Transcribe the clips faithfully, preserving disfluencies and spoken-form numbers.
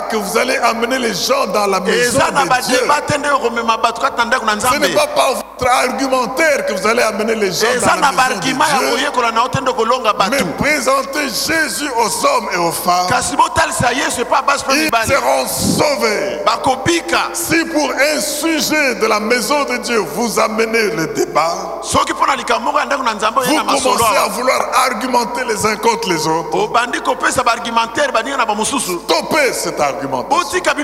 que vous allez amener les gens dans la maison de Dieu. Ce n'est pas par votre argumentaire que vous allez amener les gens dans la maison de Dieu. Mais présentez Jésus aux hommes et aux femmes. Ils seront sauvés. Si pour un sujet de la maison de Dieu vous amenez le débat, vous commencez à vouloir argumenter les uns contre les autres. Stoppez cet argumentaire.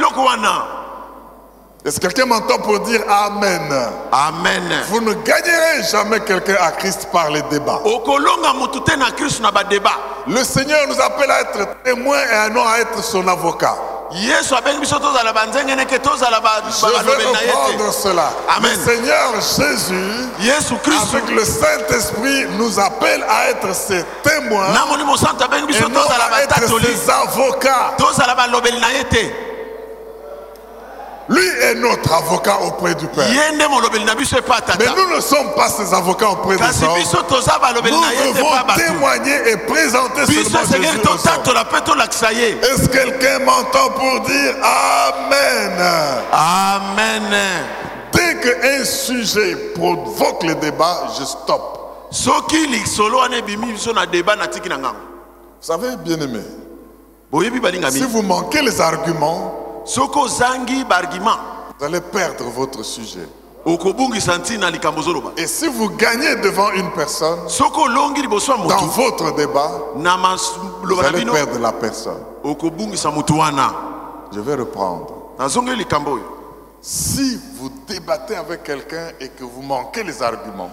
Est-ce que quelqu'un m'entend pour dire Amen? Amen. Vous ne gagnerez jamais quelqu'un à Christ par les débats. Le Seigneur nous appelle à être témoins et non à être son avocat. Je vais reprendre cela. Amen. Le Seigneur Jésus, avec le Saint-Esprit, nous appelle à être ses témoins et non à être ses avocats. Lui est notre avocat auprès du Père. Mais nous ne sommes pas ses avocats auprès des hommes. Nous devons témoigner et présenter seulement Jésus aux hommes. Est-ce que quelqu'un m'entend pour dire Amen? Amen. Dès qu'un sujet provoque le débat, je stoppe. Vous savez, bien aimé, si vous manquez les arguments, vous allez perdre votre sujet. Et si vous gagnez devant une personne, dans votre débat, vous allez perdre la personne. Je vais reprendre. Si vous débattez avec quelqu'un et que vous manquez les arguments,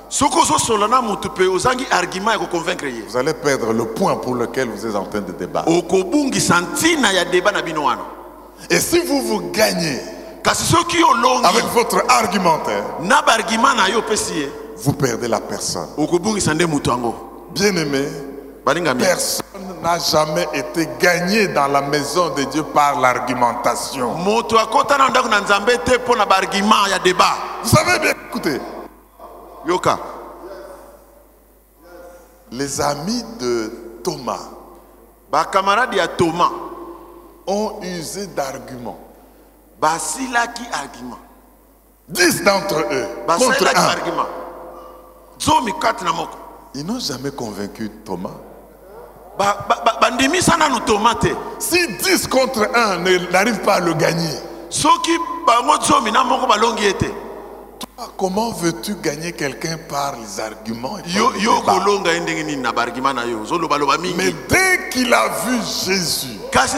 vous allez perdre le point pour lequel vous êtes en train de débattre. Et si vous vous gagnez avec votre argumentaire, vous perdez la personne. Bien aimé, personne n'a jamais été gagné dans la maison de Dieu par l'argumentation. Vous savez bien, écoutez, les amis de Thomas ont usé d'arguments. Dix d'entre eux contre un. Ils n'ont jamais convaincu Thomas. Si dix contre un n'arrivent pas à le gagner, toi, comment veux-tu gagner quelqu'un par les arguments et par les Mais dès qu'il a vu Jésus,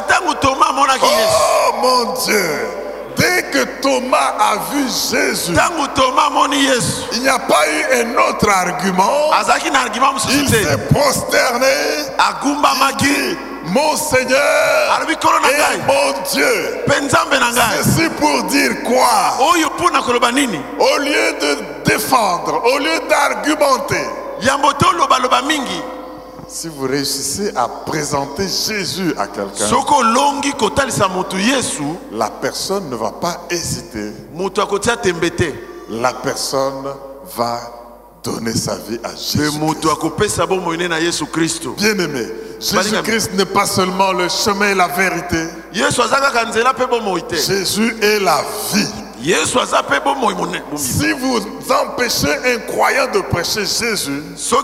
oh mon Dieu, dès que Thomas a vu Jésus, il n'y a pas eu un autre argument. Il s'est prosterné. Il dit, mon Seigneur et mon Dieu. C'est pour dire quoi? Au lieu de défendre, au lieu d'argumenter, si vous réussissez à présenter Jésus à quelqu'un, la personne ne va pas hésiter. La personne va donner sa vie à Jésus. Bien aimé, Jésus-Christ n'est pas seulement le chemin et la vérité. Jésus est la vie. Si vous empêchez un croyant de prêcher Jésus,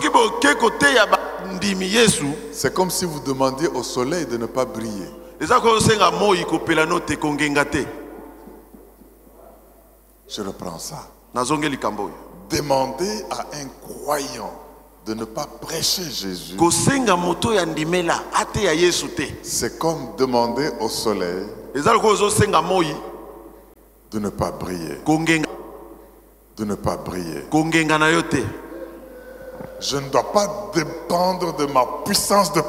c'est comme si vous demandiez au soleil de ne pas briller. Je reprends ça. Demander à un croyant de ne pas prêcher Jésus, c'est comme demander au soleil de ne pas briller. De ne pas briller. Je ne dois pas dépendre de ma puissance de